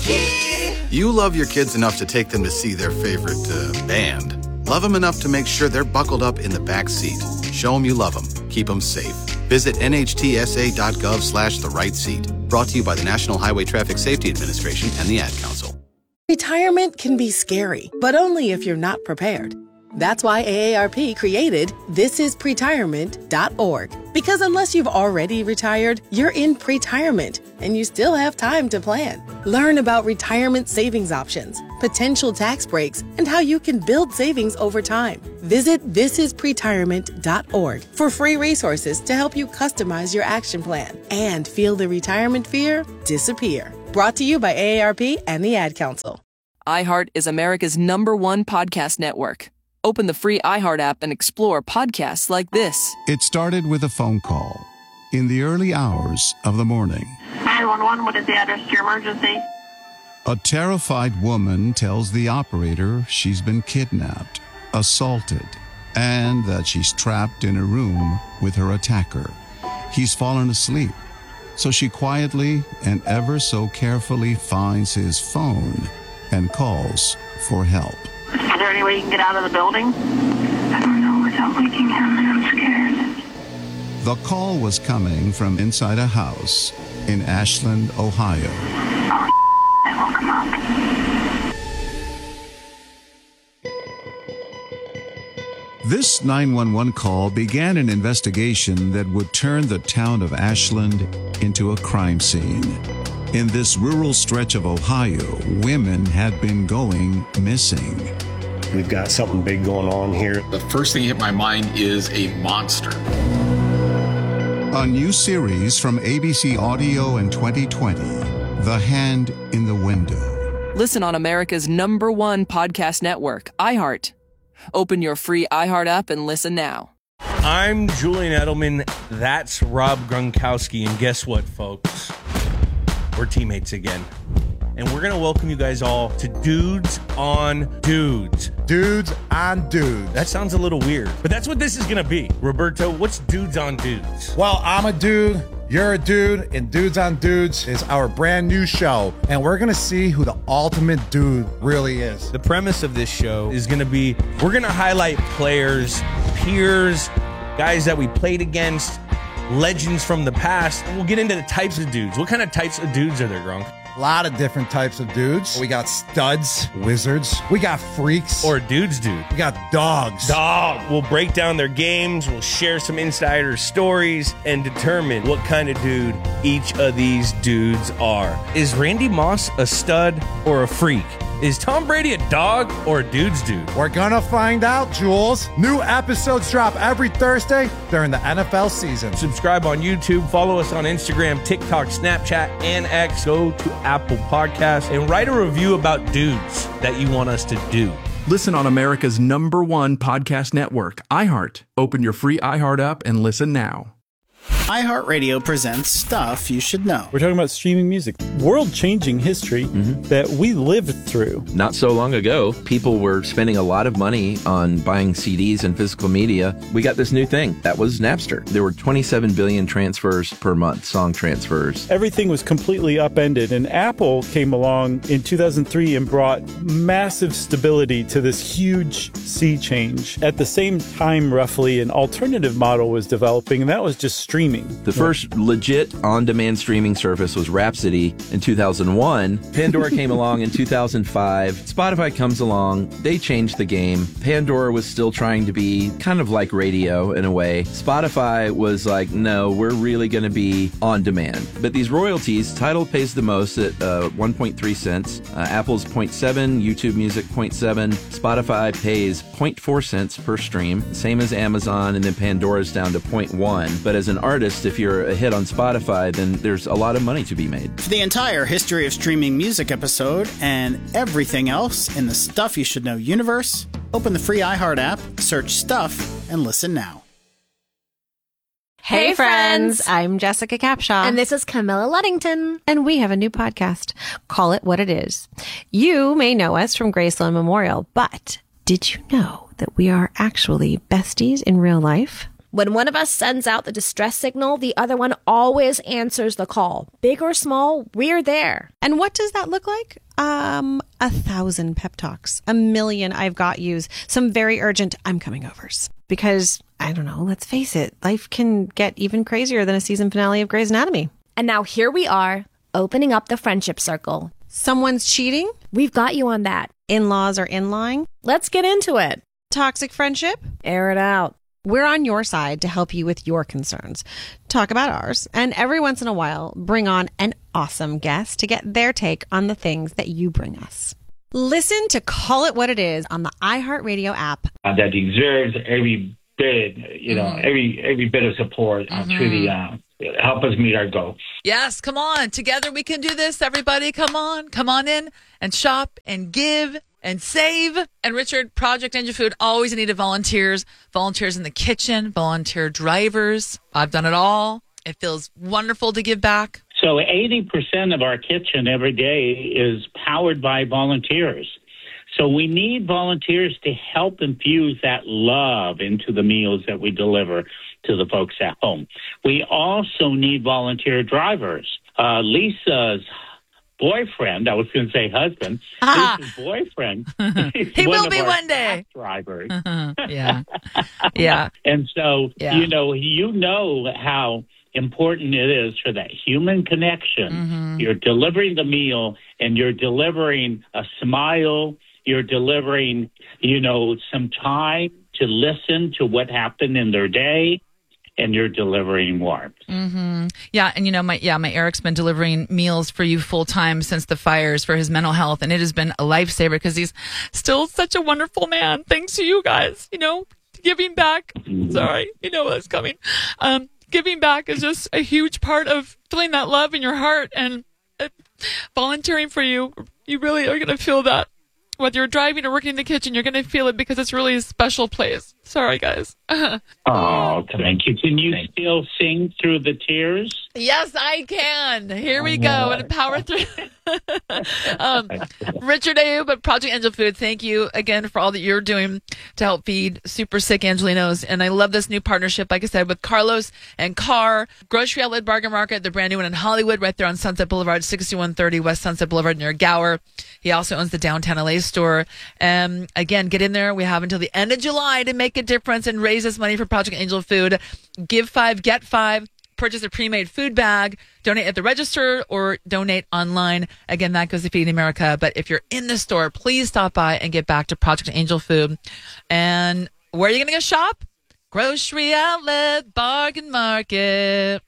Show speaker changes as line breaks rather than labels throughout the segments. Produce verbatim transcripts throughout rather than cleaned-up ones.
You love your kids enough to take them to see their favorite uh, band. Love them enough to make sure they're buckled up in the back seat. Show them you love them. Keep them safe. Visit nhtsa.gov slash the right seat. Brought to you by the National Highway Traffic Safety Administration and the Ad Council.
Retirement can be scary, but only if you're not prepared. That's why A A R P created this is pretirement dot org. Because unless you've already retired, you're in pretirement, and you still have time to plan. Learn about retirement savings options, potential tax breaks, and how you can build savings over time. Visit this is pretirement dot org for free resources to help you customize your action plan and feel the retirement fear disappear. Brought to you by A A R P and the Ad Council.
iHeart is America's number one podcast network. Open the free iHeart app and explore podcasts like this.
It started with a phone call in the early hours of the morning.
nine one one, what is the address to your emergency?
A terrified woman tells the operator she's been kidnapped, assaulted, and that she's trapped in a room with her attacker. He's fallen asleep, so she quietly and ever so carefully finds his phone and calls for help.
Is there any way you can get out of the building? I don't know without waking him. I'm scared.
The call was coming from inside a house in Ashland, Ohio.
Oh, I woke him up.
This nine one one call began an investigation that would turn the town of Ashland into a crime scene. In this rural stretch of Ohio, women had been going missing.
We've got something big going on here.
The first thing that hit my mind is a monster.
A new series from A B C Audio in twenty twenty, The Hand in the Window.
Listen on America's number one podcast network, iHeart. Open your free iHeart app and listen now.
I'm Julian Edelman. That's Rob Gronkowski. And guess what, folks? We're teammates again. And we're going to welcome you guys all to Dudes on Dudes.
Dudes on Dudes.
That sounds a little weird, but that's what this is going to be. Roberto, what's Dudes on Dudes?
Well, I'm a dude, you're a dude, and Dudes on Dudes is our brand new show. And we're going to see who the ultimate dude really is.
The premise of this show is going to be, we're going to highlight players, peers, guys that we played against, legends from the past, and we'll get into the types of dudes. What kind of types of dudes are there, Gronk?
A lot of different types of dudes. We got studs, wizards. We got freaks.
Or dudes dude.
We got dogs.
Dog. We'll break down their games. We'll share some insider stories and determine what kind of dude each of these dudes are. Is Randy Moss a stud or a freak? Is Tom Brady a dog or a dude's dude?
We're gonna find out, Jules. New episodes drop every Thursday during the N F L season.
Subscribe on YouTube, follow us on Instagram, TikTok, Snapchat, and X. Go to Apple Podcasts and write a review about dudes that you want us to do.
Listen on America's number one podcast network, iHeart. Open your free iHeart app and listen now.
iHeartRadio presents Stuff You Should Know.
We're talking about streaming music, world-changing history mm-hmm. that we lived through.
Not so long ago, people were spending a lot of money on buying C Ds and physical media. We got this new thing. That was Napster. There were twenty-seven billion transfers per month, song transfers.
Everything was completely upended, and Apple came along in two thousand three and brought massive stability to this huge sea change. At the same time, roughly, an alternative model was developing, and that was just streaming.
The first legit on-demand streaming service was Rhapsody in two thousand one. Pandora came along in two thousand five. Spotify comes along. They changed the game. Pandora was still trying to be kind of like radio in a way. Spotify was like, no, we're really going to be on demand. But these royalties, Tidal pays the most at uh, one point three cents. Uh, Apple's zero point seven, YouTube Music zero point seven. Spotify pays zero point four cents per stream, same as Amazon, and then Pandora's down to zero point one. But as an artist, if you're a hit on Spotify, then there's a lot of money to be made.
For the entire history of streaming music episode and everything else in the Stuff You Should Know universe, open the free iHeart app, search Stuff, and listen now.
Hey friends, I'm Jessica Capshaw.
And this is Camilla Luddington.
And we have a new podcast, Call It What It Is. You may know us from Graceland Memorial, but did you know that we are actually besties in real life?
When one of us sends out the distress signal, the other one always answers the call. Big or small, we're there.
And what does that look like? Um, a thousand pep talks, a million I've got yous, some very urgent I'm coming overs. Because, I don't know, let's face it, life can get even crazier than a season finale of Grey's Anatomy.
And now here we are, opening up the friendship circle.
Someone's cheating?
We've got you on that.
In-laws are in-lying?
Let's get into it.
Toxic friendship?
Air it out.
We're on your side to help you with your concerns. Talk about ours, and every once in a while, bring on an awesome guest to get their take on the things that you bring us. Listen to Call It What It Is on the iHeartRadio app.
Uh, that deserves every bit, you know,
Mm-hmm.
every every bit of support uh,
Mhm.
to the uh, help us meet our goal.
Yes, come on. Together we can do this, everybody. Come on. Come on in and shop and give and save. And Richard, Project Angel Food always needed volunteers. Volunteers in the kitchen, volunteer drivers. I've done it all. It feels wonderful to give back.
So eighty percent of our kitchen every day is powered by volunteers. So we need volunteers to help infuse that love into the meals that we deliver to the folks at home. We also need volunteer drivers. Uh, Lisa's boyfriend, I was going to say husband,
Ah.
Lisa's boyfriend,
He
one
will
of
be
our
one day.
staff drivers.
Yeah. Yeah.
And so,
Yeah.
you know, you know how important it is for that human connection.
Mm-hmm.
You're delivering the meal and you're delivering a smile. You're delivering, you know, some time to listen to what happened in their day, and you're delivering warmth.
Mm-hmm. Yeah, and you know, my yeah, my Eric's been delivering meals for you full time since the fires for his mental health, and it has been a lifesaver because he's still such a wonderful man. Thanks to you guys, you know, giving back. Sorry, you know what's coming. Um, giving back is just a huge part of feeling that love in your heart, and uh, volunteering for you, you really are going to feel that. Whether you're driving or working in the kitchen, you're going to feel it because it's really a special place. Sorry, guys.
Oh, thank you. Can you still sing through the tears?
Yes, I can. Here we go. And power through. um, Richard Ayoub at Project Angel Food, thank you again for all that you're doing to help feed super sick Angelinos. And I love this new partnership, like I said, with Carlos and Carr, Grocery Outlet Bargain Market, the brand new one in Hollywood, right there on Sunset Boulevard, sixty-one thirty West Sunset Boulevard near Gower. He also owns the downtown L A store. Um, again, get in there. We have until the end of July to make a difference and raise this money for Project Angel Food. Give five, get five. Purchase a pre-made food bag, donate at the register, or donate online. Again, that goes to Feeding America. But if you're in the store, please stop by and get back to Project Angel Food. And where are you going to go shop? Grocery Outlet Bargain Market.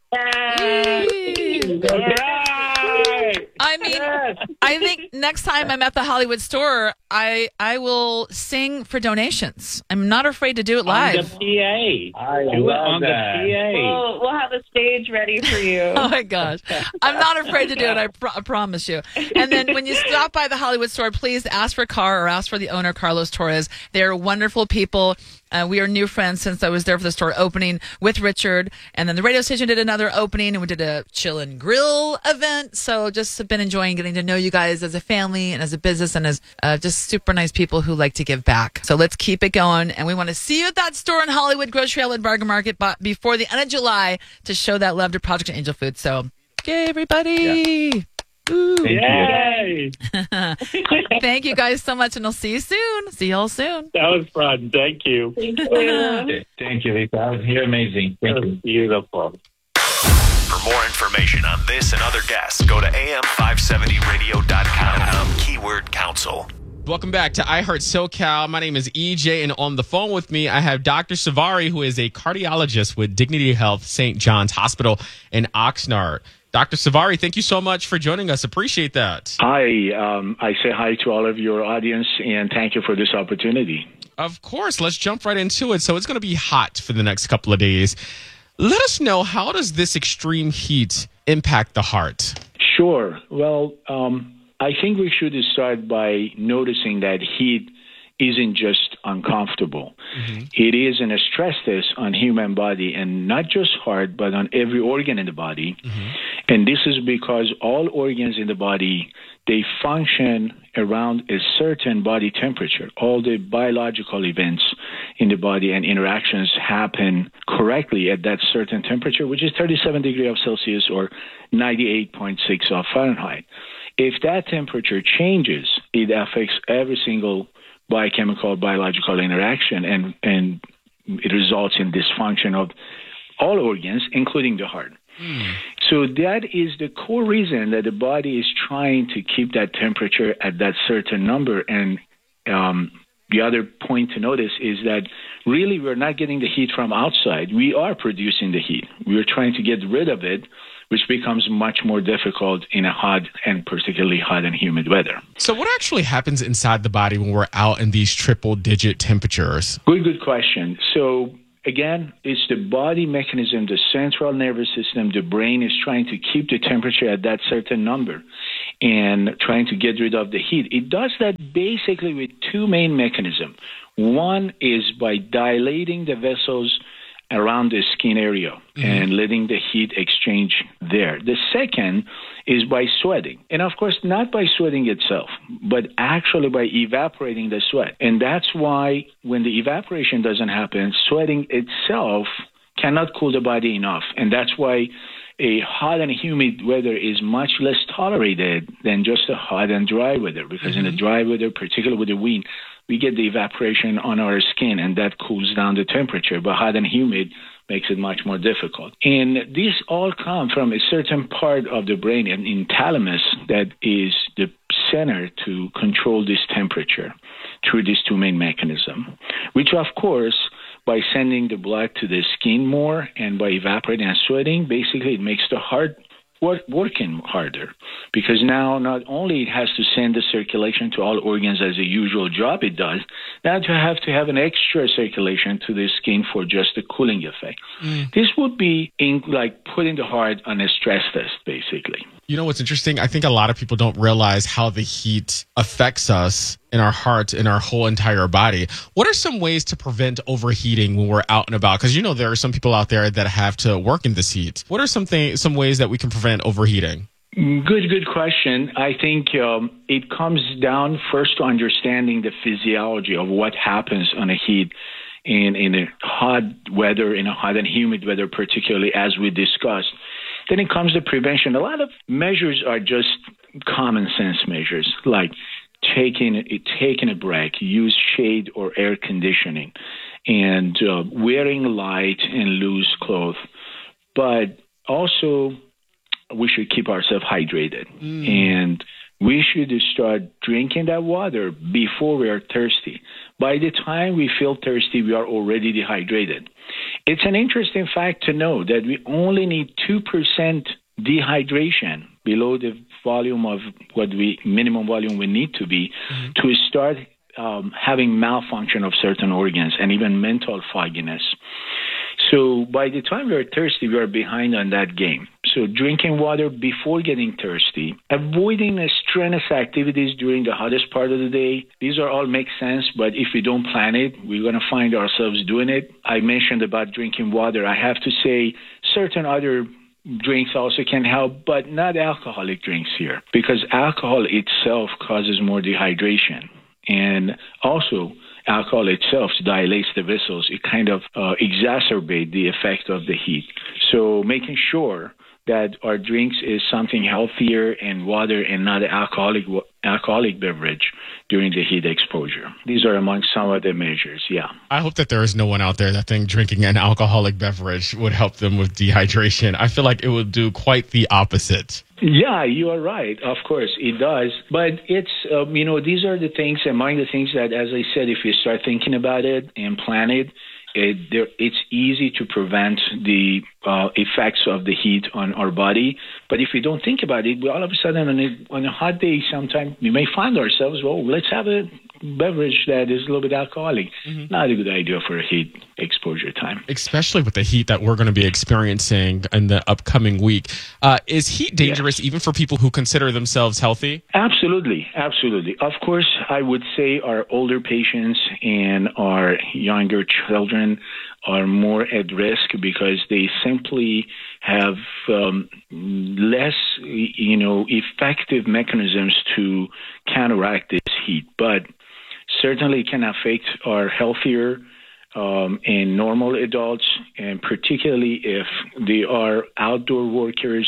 I mean, I think next time I'm at the Hollywood store, I I will sing for donations. I'm not afraid to do it live.
On the P A.
I
do it
love
on
that.
the P A.
We'll, we'll have a stage ready for you.
Oh my gosh. I'm not afraid to do it. I, pro- I promise you. And then when you stop by the Hollywood store, please ask for Carr or ask for the owner, Carlos Torres. They're wonderful people. Uh, we are new friends since I was there for the store opening with Richard. And then the radio station did another opening, and we did a chill and grill event. So just have been enjoying getting to know you guys as a family and as a business and as uh, just super nice people who like to give back. So let's keep it going. And we want to see you at that store in Hollywood, Grocery Outlet Bargain Market, but before the end of July to show that love to Project Angel Food. So, yay, everybody.
Yeah.
Ooh.
Yay!
Thank you guys so much, and I'll see you soon. See y'all soon.
That was fun. Thank you.
Thank you.
Thank you, Lisa. You're amazing. Thank you. Beautiful.
For more information on this and other guests, go to A M five seventy radio dot com, keyword council.
Welcome back to iHeart SoCal. My name is E J, and on the phone with me, I have Doctor Savari, who is a cardiologist with Dignity Health Saint John's Hospital in Oxnard. Doctor Savari, thank you so much for joining us. Appreciate that.
Hi. Um, I say hi to all of your audience, and thank you for this opportunity.
Of course. Let's jump right into it. So it's going to be hot for the next couple of days. Let us know, how does this extreme heat impact the heart?
Sure. Well, um, I think we should start by noticing that heat isn't just uncomfortable. Mm-hmm. It is an stress test on human body, and not just heart, but on every organ in the body. Mm-hmm. And this is because all organs in the body, they function around a certain body temperature. All the biological events in the body and interactions happen correctly at that certain temperature, which is thirty-seven degrees of Celsius or ninety-eight point six of Fahrenheit. If that temperature changes, it affects every single biochemical, biological interaction, and, and it results in dysfunction of all organs, including the heart. Mm. So that is the core reason that the body is trying to keep that temperature at that certain number. And um, the other point to notice is that really we're not getting the heat from outside. We are producing the heat. We're trying to get rid of it, which becomes much more difficult in a hot and particularly hot and humid weather.
So what actually happens inside the body when we're out in these triple-digit temperatures?
Good, good question. So again, it's the body mechanism, the central nervous system, the brain is trying to keep the temperature at that certain number and trying to get rid of the heat. It does that basically with two main mechanisms. One is by dilating the vessels around the skin area mm-hmm. and letting the heat exchange there. The second is by sweating. And of course, not by sweating itself, but actually by evaporating the sweat. And that's why when the evaporation doesn't happen, sweating itself cannot cool the body enough. And that's why a hot and humid weather is much less tolerated than just a hot and dry weather, because mm-hmm. in the dry weather, particularly with the wind, we get the evaporation on our skin, and that cools down the temperature. But hot and humid makes it much more difficult. And these all come from a certain part of the brain, in, in thalamus, that is the center to control this temperature through these two main mechanisms, which, of course, by sending the blood to the skin more and by evaporating and sweating, basically it makes the heart work, working harder, because now not only it has to send the circulation to all organs as a usual job it does, now you have to have an extra circulation to the skin for just the cooling effect. Mm. This would be in, like putting the heart on a stress test, basically.
You know what's interesting? I think a lot of people don't realize how the heat affects us in our heart, in our whole entire body. What are some ways to prevent overheating when we're out and about? Because, you know, there are some people out there that have to work in this heat. What are some, th- some ways that we can prevent overheating?
Good, good question. I think um, it comes down first to understanding the physiology of what happens on a heat in, in a hot weather, in a hot and humid weather, particularly as we discussed. Then it comes to prevention. A lot of measures are just common sense measures, like taking taking a break, use shade or air conditioning, and uh, wearing light and loose clothes. But also, we should keep ourselves hydrated. Mm. And we should start drinking that water before we are thirsty. By the time we feel thirsty, we are already dehydrated. It's an interesting fact to know that we only need two percent dehydration below the volume of what we, minimum volume we need to be mm-hmm. to start um, having malfunction of certain organs and even mental fogginess. So by the time we are thirsty, we are behind on that game. So drinking water before getting thirsty, avoiding strenuous activities during the hottest part of the day. These are all make sense, but if we don't plan it, we're going to find ourselves doing it. I mentioned about drinking water. I have to say certain other drinks also can help, but not alcoholic drinks here, because alcohol itself causes more dehydration. And also, alcohol itself dilates the vessels. It kind of uh, exacerbates the effect of the heat. So making sure that our drinks is something healthier and water and not alcoholic alcoholic beverage during the heat exposure. These are among some of the measures, yeah.
I hope that there is no one out there that thinks drinking an alcoholic beverage would help them with dehydration. I feel like it would do quite the opposite.
Yeah, you are right. Of course, it does. But it's, um, you know, these are the things, among the things that, as I said, if you start thinking about it and plan it, it there, it's easy to prevent the uh, effects of the heat on our body. But if we don't think about it, we all of a sudden on a, on a hot day, sometime we may find ourselves, well, let's have a beverage that is a little bit alcoholic. Mm-hmm. Not a good idea for a heat exposure time.
Especially with the heat that we're going to be experiencing in the upcoming week. Uh, is heat dangerous yes. even for people who consider themselves healthy?
Absolutely. Absolutely. Of course, I would say our older patients and our younger children are more at risk because they simply have um, less, you know, effective mechanisms to counteract this heat. But certainly it can affect our healthier um, and normal adults, and particularly if they are outdoor workers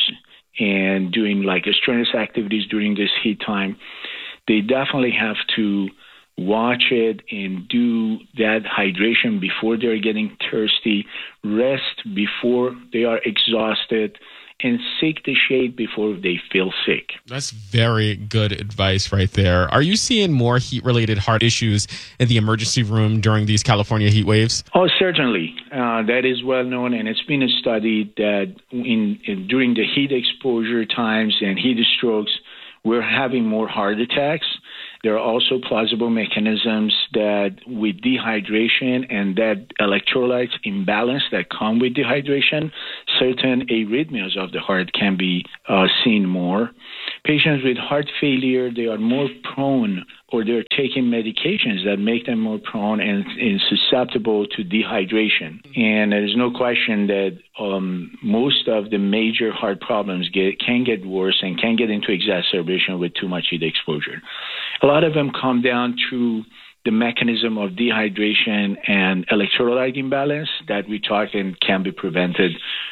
and doing like strenuous activities during this heat time. They definitely have to watch it and do that hydration before they're getting thirsty, rest before they are exhausted, and seek the shade before they feel sick.
That's very good advice right there. Are you seeing more heat-related heart issues in the emergency room during these California heat waves?
Oh, certainly. Uh, that is well known, and it's been studied that in, in during the heat exposure times and heat strokes, we're having more heart attacks. There are also plausible mechanisms that with dehydration and that electrolytes imbalance that come with dehydration, certain arrhythmias of the heart can be uh, seen more. Patients with heart failure, they are more prone, or they're taking medications that make them more prone and, and susceptible to dehydration. And there's no question that um, most of the major heart problems get, can get worse and can get into exacerbation with too much heat exposure. A lot of them come down to the mechanism of dehydration and electrolyte imbalance that we talked and can be prevented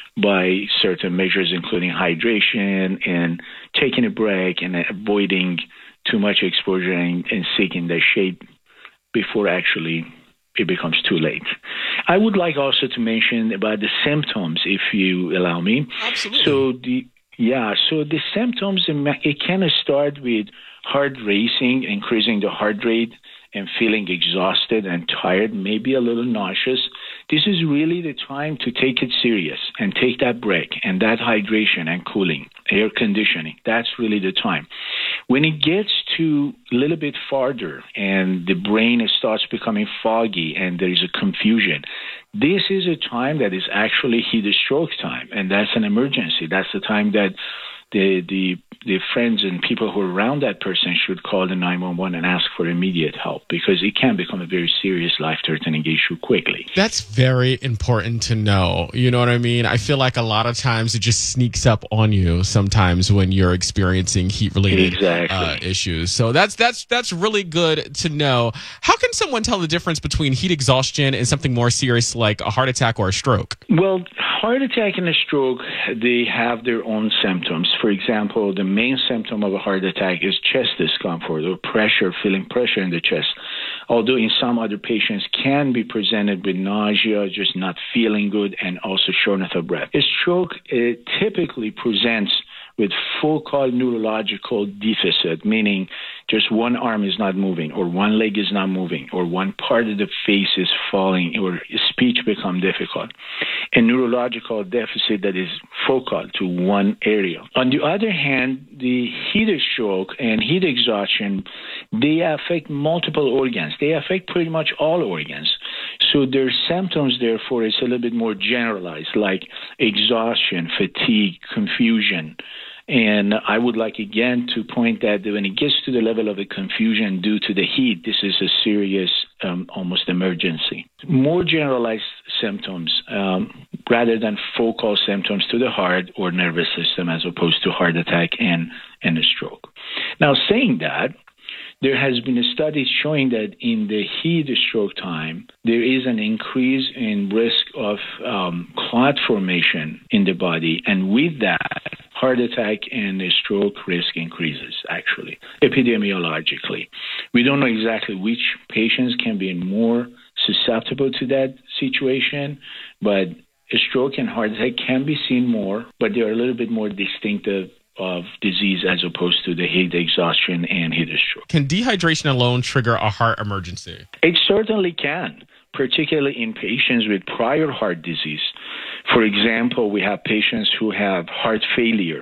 by certain measures, including hydration and taking a break and avoiding too much exposure and, and seeking the shade before actually it becomes too late. I would like also to mention about the symptoms, if you allow me.
Absolutely.
So the yeah, so the symptoms, it can start with heart racing, increasing the heart rate, and feeling exhausted and tired, maybe a little nauseous. This is really the time to take it serious and take that break and that hydration and cooling, air conditioning. That's really the time. When it gets to a little bit farther and the brain starts becoming foggy and there is a confusion, this is a time that is actually heat stroke time, and that's an emergency. That's the time that the the the friends and people who are around that person should call the nine one one and ask for immediate help, because it can become a very serious, life-threatening issue quickly.
That's very important to know. You know what I mean? I feel like a lot of times it just sneaks up on you sometimes when you're experiencing heat-related
exactly.
uh, issues. So that's that's that's really good to know. How can someone tell the difference between heat exhaustion and something more serious like a heart attack or a stroke?
Well, heart attack and a stroke, they have their own symptoms. For example, the main symptom of a heart attack is chest discomfort or pressure, feeling pressure in the chest. Although in some other patients can be presented with nausea, just not feeling good, and also shortness of breath. A stroke it typically presents with focal neurological deficit, meaning just one arm is not moving, or one leg is not moving, or one part of the face is falling, or speech become difficult. A neurological deficit that is focal to one area. On the other hand, the heat stroke and heat exhaustion, they affect multiple organs. They affect pretty much all organs. So their symptoms, therefore, is a little bit more generalized, like exhaustion, fatigue, confusion. And I would like, again, to point that when it gets to the level of a confusion due to the heat, this is a serious, um, almost emergency. More generalized symptoms um, rather than focal symptoms to the heart or nervous system, as opposed to heart attack and, and a stroke. Now, saying that, there has been a study showing that in the heat stroke time, there is an increase in risk of um, clot formation in the body. And with that, heart attack and a stroke risk increases, actually, epidemiologically. We don't know exactly which patients can be more susceptible to that situation, but a stroke and heart attack can be seen more, but they are a little bit more distinctive of disease as opposed to the heat exhaustion and heat stroke.
Can dehydration alone trigger a heart emergency?
It certainly can, particularly in patients with prior heart disease. For example, we have patients who have heart failure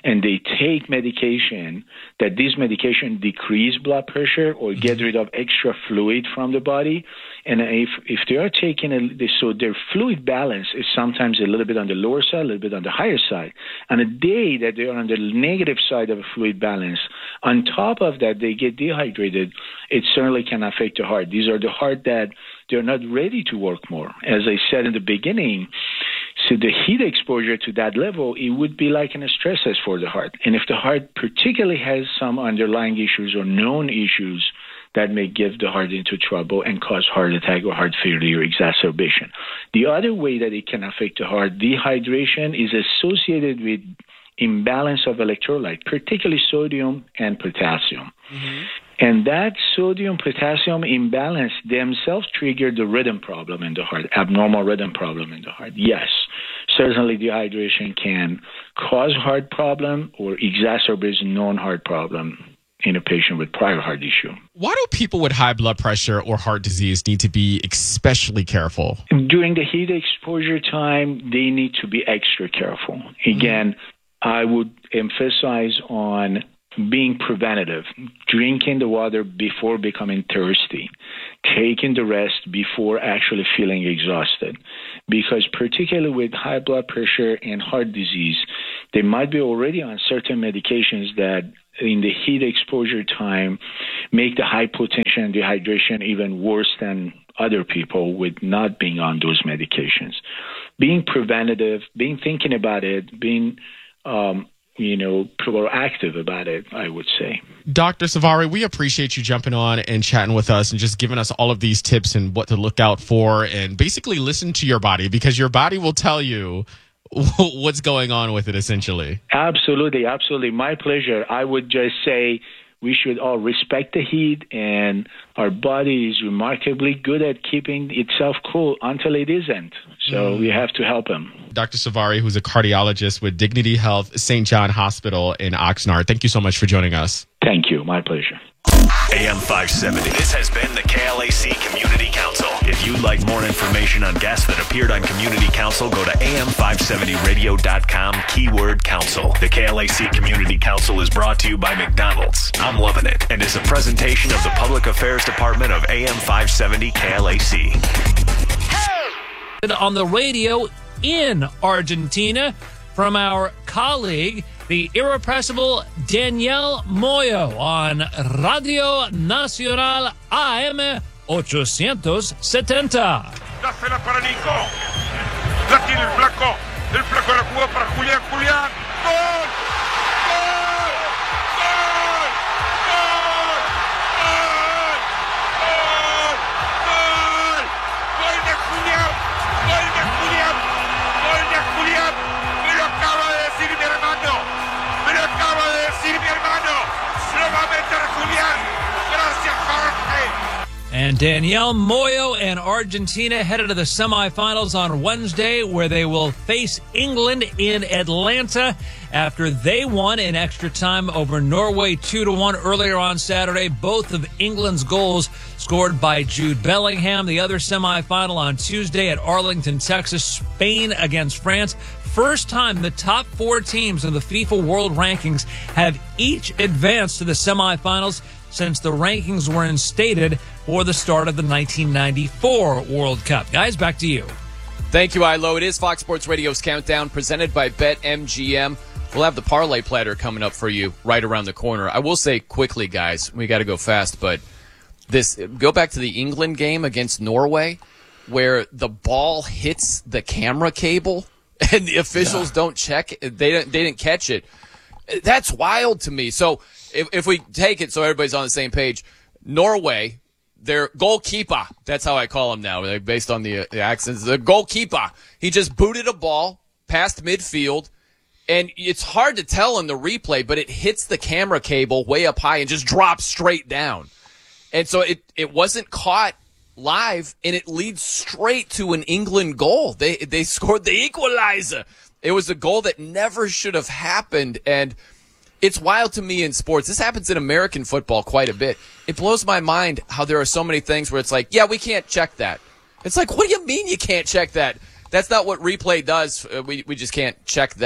and they take medication, that this medication decrease blood pressure or get rid of extra fluid from the body. And if if they are taking a, so their fluid balance is sometimes a little bit on the lower side, a little bit on the higher side. On a day that they are on the negative side of a fluid balance, on top of that they get dehydrated, it certainly can affect the heart. These are the heart that they're not ready to work more. As I said in the beginning, so the heat exposure to that level, it would be like an stress test for the heart. And if the heart particularly has some underlying issues or known issues, that may give the heart into trouble and cause heart attack or heart failure exacerbation. The other way that it can affect the heart, dehydration, is associated with imbalance of electrolyte, particularly sodium and potassium. Mm-hmm. And that sodium-potassium imbalance themselves trigger the rhythm problem in the heart, abnormal rhythm problem in the heart. Yes, certainly dehydration can cause heart problem or exacerbate known heart problem in a patient with prior heart issue.
Why do people with high blood pressure or heart disease need to be especially careful?
During the heat exposure time, they need to be extra careful. Again, mm-hmm. I would emphasize on being preventative, drinking the water before becoming thirsty, taking the rest before actually feeling exhausted. Because particularly with high blood pressure and heart disease, they might be already on certain medications that in the heat exposure time make the hypotension and dehydration even worse than other people with not being on those medications. Being preventative, being thinking about it, being um, you know, proactive about it, I would say.
Doctor Savary, we appreciate you jumping on and chatting with us and just giving us all of these tips and what to look out for and basically listen to your body, because your body will tell you what's going on with it, essentially.
Absolutely, absolutely. My pleasure. I would just say we should all respect the heat, and our body is remarkably good at keeping itself cool until it isn't. So mm. we have to help him.
Doctor Savary, who's a cardiologist with Dignity Health, Saint John Hospital in Oxnard. Thank you so much for joining us.
Thank you. My pleasure.
A M five seventy. This has been the K L A C Community Council. If you'd like more information on guests that appeared on Community Council, go to A M five seventy radio dot com, keyword council. The K L A C Community Council is brought to you by McDonald's. I'm loving it. And is a presentation of the Public Affairs Department of A M five seventy K L A C.
On the radio in Argentina from our colleague, the irrepressible Danielle Moyo on Radio Nacional A M eight seventy.
Dásela para Nico. La tiene el flaco. El flaco la jugó para Julián. Julián. ¡Gol! ¡Gol! ¡Gol! ¡Gol! ¡Gol! ¡Gol! ¡Gol de Julián! ¡Gol de Julián! ¡Gol de Julián! Me lo acaba de decir mi hermano. Me lo acaba de decir mi hermano. Se lo va a meter Julián. Gracias, Jorge.
And Danielle Moyo and Argentina headed to the semifinals on Wednesday, where they will face England in Atlanta after they won in extra time over Norway two to one earlier on Saturday. Both of England's goals scored by Jude Bellingham. The other semifinal on Tuesday at Arlington, Texas, Spain against France. First time the top four teams in the FIFA World Rankings have each advanced to the semifinals since the rankings were instated for the start of the nineteen ninety-four World Cup. Guys, back to you.
Thank you, Ilo. It is Fox Sports Radio's Countdown, presented by BetMGM. We'll have the parlay platter coming up for you right around the corner. I will say quickly, guys, we got to go fast, but this go back to the England game against Norway, where the ball hits the camera cable and the officials yeah. don't check. They didn't, they didn't catch it. That's wild to me. So if, if we take it so everybody's on the same page, Norway, their goalkeeper, that's how I call him now, based on the, uh, the accents, the goalkeeper, he just booted a ball past midfield, and it's hard to tell in the replay, but it hits the camera cable way up high and just drops straight down. And so it, it wasn't caught live, and it leads straight to an England goal. They they scored the equalizer. It was a goal that never should have happened, and it's wild to me in sports. This happens in American football quite a bit. It blows my mind how there are so many things where it's like, yeah, we can't check that. It's like, what do you mean you can't check that? That's not what replay does. We we just can't check that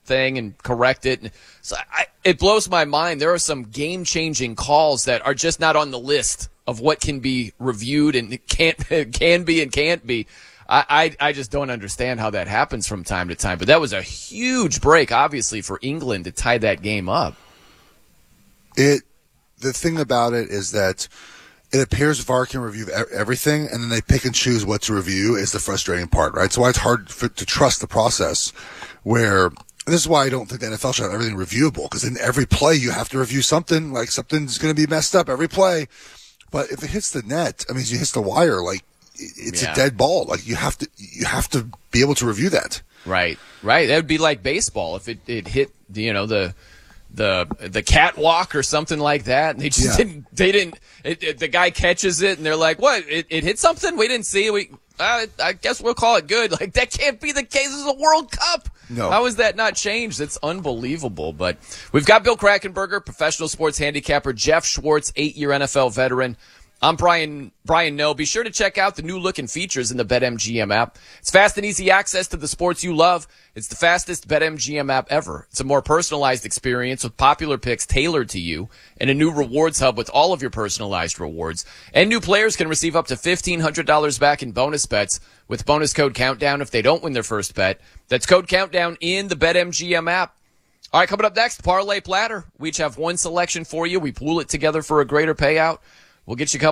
thing and correct it. So I, it blows my mind. There are some game-changing calls that are just not on the list of what can be reviewed and can't can be and can't be. I, I I just don't understand how that happens from time to time. But that was a huge break, obviously, for England to tie that game up.
It the thing about it is that it appears V A R can review everything, and then they pick and choose what to review is the frustrating part, right? So why it's hard for, to trust the process where this is why I don't think the N F L should have everything reviewable, because in every play you have to review something, like something's going to be messed up every play. But if it hits the net, I mean, if it hits the wire, like it's yeah. a dead ball. Like you have to, you have to be able to review that.
Right, right. That would be like baseball if it, it hit, you know, the the the catwalk or something like that, and they just yeah. didn't. They didn't. It, it, the guy catches it, and they're like, "What? It, it hit something? We didn't see it. We, uh, I guess we'll call it good." Like that can't be the case. This is a World Cup.
No.
How is that not changed? It's unbelievable. But we've got Bill Krackomberger, professional sports handicapper, Jeff Schwartz, eight-year N F L veteran. I'm Brian Brian Noe. Be sure to check out the new look and features in the BetMGM app. It's fast and easy access to the sports you love. It's the fastest BetMGM app ever. It's a more personalized experience with popular picks tailored to you and a new rewards hub with all of your personalized rewards. And new players can receive up to fifteen hundred dollars back in bonus bets with bonus code Countdown if they don't win their first bet. That's code Countdown in the BetMGM app. All right, coming up next, Parlay Platter. We each have one selection for you. We pool it together for a greater payout. We'll get you a couple